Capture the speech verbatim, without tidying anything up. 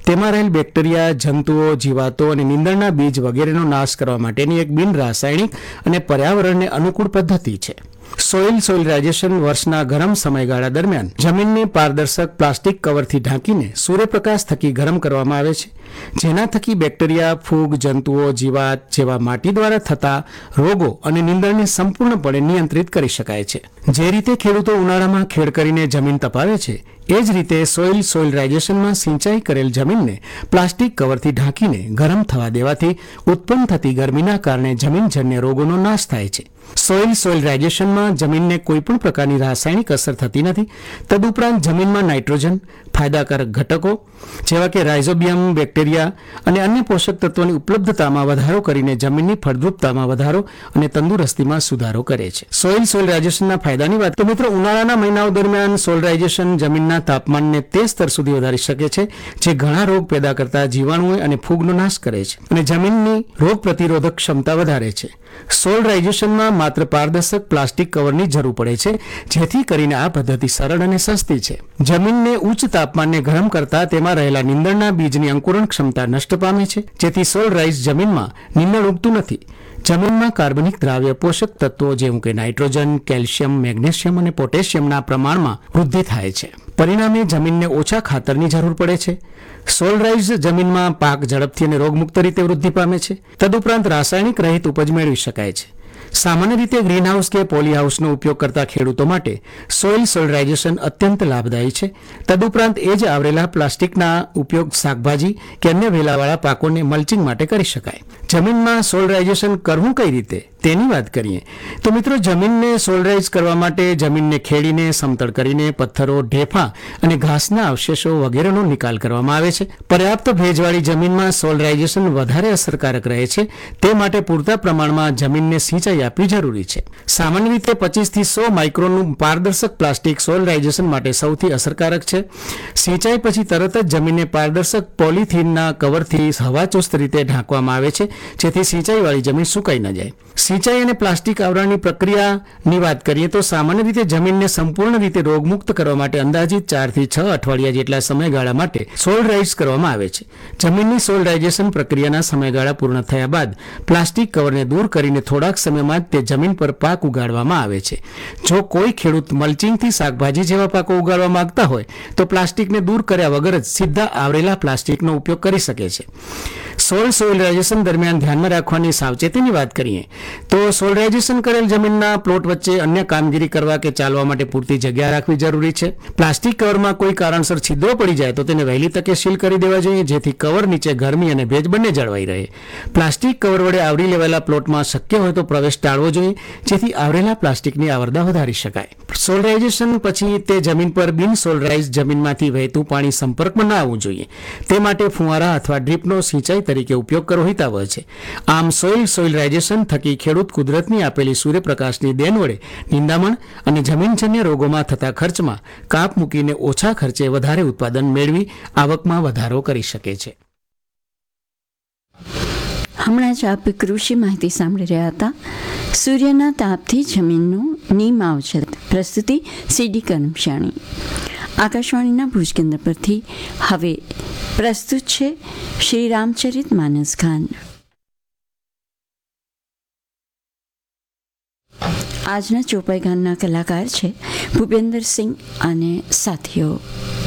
તેમાં રહેલ બેક્ટેરિયા, જંતુઓ, જીવાતો અને નીંદણના બીજ વગેરેનો નાશ કરવા માટેની એક બિન રાસાયણિક અને પર્યાવરણને અનુકૂળ પદ્ધતિ છે. સોઇલ સોઇલરાઇઝેશન વર્ષના ગરમ સમયગાળા દરમિયાન જમીનને પારદર્શક પ્લાસ્ટિક કવરથી ઢાંકીને સૂર્યપ્રકાશ થકી ગરમ કરવામાં આવે છે, જેના થકી બેક્ટેરિયા, ફૂગ, જંતુઓ, જીવાત જેવા માટી દ્વારા થતા રોગો અને નીંદણને સંપૂર્ણપણે નિયંત્રિત કરી શકાય છે. જે રીતે ખેડૂતો ઉનાળામાં ખેડ કરીને જમીન તપાવે છે, એ જ રીતે સોઇલ સોઇલરાઇઝેશનમાં સિંચાઈ કરેલ જમીનને પ્લાસ્ટિક કવરથી ઢાંકીને ગરમ થવા દેવાથી ઉત્પન્ન થતી ગરમીના કારણે જમીનજન્ય રોગોનો નાશ થાય છે. સોઇલ સોઇલરાઇઝેશનમાં જમીનને કોઈપણ પ્રકારની રાસાયણિક અસર થતી નથી. તદુપરાંત જમીનમાં નાઇટ્રોજન, ફાયદાકારક ઘટકો જેવા કે રાઇઝોબિયમ, બેક્ટેરિયા અને અન્ય પોષક તત્વોની ઉપલબ્ધતામાં વધારો કરીને જમીનની ફળદ્રુપતામાં વધારો અને તંદુરસ્તીમાં સુધારો કરે છે. સોઇલ સોઇલરાઇઝેશનના ફાયદાની વાત તો મિત્રો, ઉનાળાના મહિનાઓ દરમિયાન સોઇલરાઇઝેશન જમીનના તાપમાનને તે સ્તર સુધી વધારી શકે છે જે ઘણા રોગ પેદા કરતા જીવાણુઓ અને ફૂગનો નાશ કરે છે અને જમીનની રોગ પ્રતિરોધક ક્ષમતા વધારે છે. સોઇલરાઇઝેશનમાં માત્ર પારદર્શક પ્લાસ્ટિક કવરની જરૂર પડે છે, જેથી કરીને આ પદ્ધતિ સરળ અને સસ્તી છે. જમીનને ઉચ્ચ તાપમાનને ગરમ કરતા તેમાં રહેલા નીંદણના બીજની અંકુરણ ક્ષમતા નષ્ટ પામે છે, જેથી સોઇલરાઇઝ જમીનમાં નીંદણ ઉગતું નથી. જમીનમાં કાર્બનિક દ્રાવ્ય પોષક તત્વો જેવું કે નાઇટ્રોજન, કેલ્શિયમ, મેગ્નેશિયમ અને પોટેશિયમના પ્રમાણમાં વૃદ્ધિ થાય છે. પરિણામે જમીનને ઓછા ખાતરની જરૂર પડે છે. સોઇલરાઇઝ જમીનમાં પાક ઝડપથી અને રોગમુક્ત રીતે વૃદ્ધિ પામે છે. તદુપરાંત રાસાયણિક રહિત ઉપજ મેળવી શકાય છે. સામાન્ય રીતે ગ્રીનહાઉસ કે પોલીહાઉસનો ઉપયોગ કરતા ખેડૂતો માટે સોઇલ સોઇલરાઇઝેશન અત્યંત લાભદાયી છે. તદુપરાંત એ જ આવરેલા પ્લાસ્ટિકના ઉપયોગ શાકભાજી કે અન્ય વેલાવાળા પાકોને મલ્ચિંગ માટે કરી શકાય. જમીનમાં સોઇલરાઇઝેશન કરવું કઈ રીતે તેની વાત કરીએ તો મિત્રો, જમીનને સોઇલરાઇઝ કરવા માટે જમીનને ખેડીને સમતળ કરીને પથ્થરો, ઢેફા અને ઘાસના અવશેષો વગેરેનો નિકાલ કરવામાં આવે છે. પર્યાપ્ત ભેજવાળી જમીનમાં સોઇલરાઇઝેશન વધારે અસરકારક રહે છે. તે માટે પૂરતા પ્રમાણમાં જમીનને સિંચાઈ આપવી જરૂરી છે. સામાન્ય રીતે પચીસ થી સો માઇક્રોનનું પારદર્શક પ્લાસ્ટિક સોઇલરાઇઝેશન માટે સૌથી અસરકારક છે. સિંચાઈ પછી તરત જ જમીનને પારદર્શક પોલિથીનના કવરથી હવાચુસ્ત રીતે ઢાંકવામાં આવે છે, જેથી સિંચાઈવાળી જમીન સુકાઈ ન જાય. સિંચાઈ અને પ્લાસ્ટિક આવરણની પ્રક્રિયાની વાત કરીએ તો સામાન્ય રીતે જમીનને સંપૂર્ણ રીતે રોગમુક્ત કરવા માટે અંદાજિત ચાર થી છ અઠવાડિયા જેટલા સમયગાળા માટે સોઇલરાઇઝ કરવામાં આવે છે. જમીનની સોઇલરાઇઝેશન પ્રક્રિયાના સમયગાળા પૂર્ણ થયા બાદ પ્લાસ્ટિક કવરને દૂર કરીને થોડાક સમયમાં જ તે જમીન પર પાક ઉગાડવામાં આવે છે. જો કોઈ ખેડૂત મલ્ચિંગથી શાકભાજી જેવા પાકો ઉગાડવા માંગતા હોય તો પ્લાસ્ટિકને દૂર કર્યા વગર જ સીધા આવરેલા પ્લાસ્ટિકનો ઉપયોગ કરી શકે છે. સોઇલ સોઇલરાઇઝેશન દરમિયાન ધ્યાનમાં રાખવાની સાવચેતીની વાત કરીએ તો સોઇલરાઇઝેશન કરેલ જમીનના પ્લોટ વચ્ચે અન્ય કામગીરી કરવા કે ચાલવા માટે પૂરતી જગ્યા રાખવી જરૂરી છે. પ્લાસ્ટિક કવરમાં કોઈ કારણસર છિદ્રો પડી જાય તો તેને વહેલી તકે સીલ કરી દેવા જોઈએ, જેથી કવર નીચે ગરમી અને ભેજ બંને જળવાઈ રહે. પ્લાસ્ટિક કવર વડે આવરી લેવાયેલા પ્લોટમાં શક્ય હોય તો પ્રવેશ ટાળવો જોઈએ, જેથી આવરેલા પ્લાસ્ટિકની આવરદા વધારી શકાય. સોઇલરાઇઝેશન પછી તે જમીન પર બિન સોઇલરાઇઝ જમીનમાંથી વહેતું પાણી સંપર્કમાં ન આવવું જોઈએ. તે માટે ફુવારા અથવા ડ્રીપનો સિંચાઈ તરીકે ઉપયોગ કરવો હિતાવહ છે. આમ સોઇલ સોઇલરાઇઝેશન થકી ખેડૂત કુદરતની આપેલી સૂર્યપ્રકાશની દેન વડે નિંદામણ અને જમીનજન્ય રોગોમાં થતા ખર્ચમાં કાપ મૂકીને ઓછા ખર્ચે વધારે ઉત્પાદન મેળવી આવકમાં વધારો કરી શકે છે. હમણાં જ આપ કૃષિ માહિતી સાંભળી રહ્યા હતા. સૂર્યના તાપથી જમીનનું નીમ આવછત. પ્રસ્તુતિ સીડી કરમશાણી. આકાશવાણીના ભુજ કેન્દ્ર પરથી હવે પ્રસ્તુત છે શ્રી રામચરિત માનસ ખાન. આજના ચોપાઈ ગાનના કલાકાર છે ભૂપેન્દ્રસિંહ અને સાથીઓ.